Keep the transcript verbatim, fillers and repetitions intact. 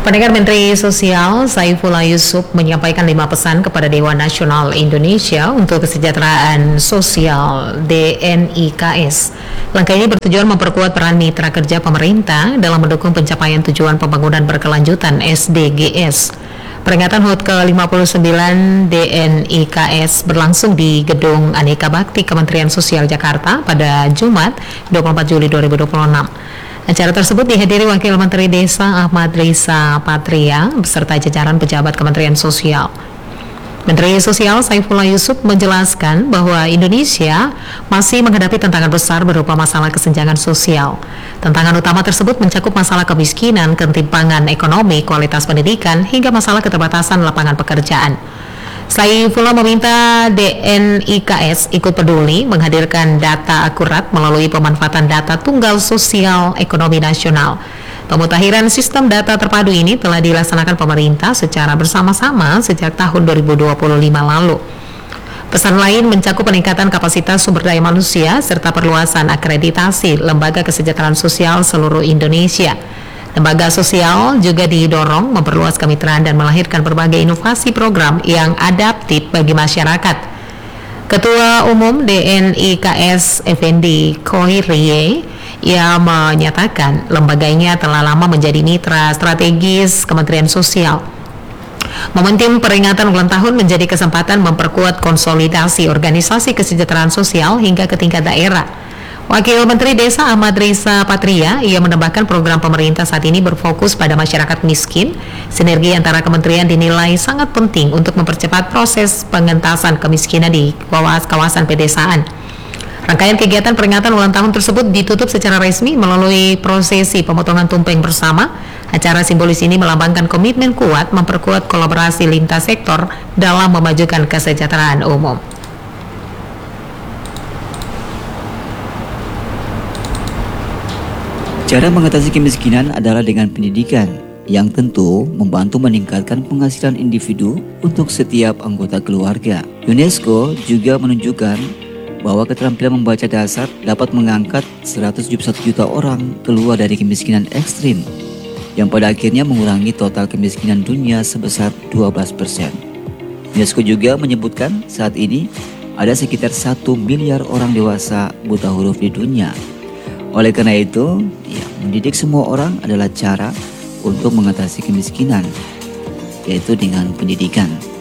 Pendengar, Menteri Sosial Saifullah Yusuf menyampaikan lima pesan kepada Dewan Nasional Indonesia untuk Kesejahteraan Sosial D N I K S. Langkah ini bertujuan memperkuat peran mitra kerja pemerintah dalam mendukung pencapaian tujuan pembangunan berkelanjutan S D G S. Peringatan H U T ke lima puluh sembilan D N I K S berlangsung di Gedung Aneka Bakti Kementerian Sosial Jakarta pada Jumat dua puluh empat Juli dua ribu dua puluh enam. Acara tersebut dihadiri Wakil Menteri Desa Ahmad Riza Patria beserta jajaran pejabat Kementerian Sosial. Menteri Sosial Saifullah Yusuf menjelaskan bahwa Indonesia masih menghadapi tantangan besar berupa masalah kesenjangan sosial. Tantangan utama tersebut mencakup masalah kemiskinan, ketimpangan ekonomi, kualitas pendidikan, hingga masalah keterbatasan lapangan pekerjaan. Saifullah meminta D N I K S ikut peduli menghadirkan data akurat melalui pemanfaatan data tunggal sosial ekonomi nasional. Pemutakhiran sistem data terpadu ini telah dilaksanakan pemerintah secara bersama-sama sejak tahun dua ribu dua puluh lima lalu. Pesan lain mencakup peningkatan kapasitas sumber daya manusia serta perluasan akreditasi lembaga kesejahteraan sosial seluruh Indonesia. Lembaga sosial juga didorong memperluas kemitraan dan melahirkan berbagai inovasi program yang adaptif bagi masyarakat. Ketua Umum D N I K S Effendi Khoirie ia menyatakan lembaganya telah lama menjadi mitra strategis Kementerian Sosial. Momentum peringatan ulang tahun menjadi kesempatan memperkuat konsolidasi organisasi kesejahteraan sosial hingga ke tingkat daerah. Wakil Menteri Desa Ahmad Riza Patria ia menambahkan program pemerintah saat ini berfokus pada masyarakat miskin. Sinergi antara kementerian dinilai sangat penting untuk mempercepat proses pengentasan kemiskinan di kawasan pedesaan. Rangkaian kegiatan peringatan ulang tahun tersebut ditutup secara resmi melalui prosesi pemotongan tumpeng bersama. Acara simbolis ini melambangkan komitmen kuat memperkuat kolaborasi lintas sektor dalam memajukan kesejahteraan umum. Cara mengatasi kemiskinan adalah dengan pendidikan, yang tentu membantu meningkatkan penghasilan individu untuk setiap anggota keluarga. UNESCO juga menunjukkan bahwa keterampilan membaca dasar dapat mengangkat seratus tujuh puluh satu juta orang keluar dari kemiskinan ekstrim, yang pada akhirnya mengurangi total kemiskinan dunia sebesar dua belas persen. UNESCO juga menyebutkan saat ini ada sekitar satu miliar orang dewasa buta huruf di dunia. Oleh karena itu, ya, mendidik semua orang adalah cara untuk mengatasi kemiskinan, yaitu dengan pendidikan.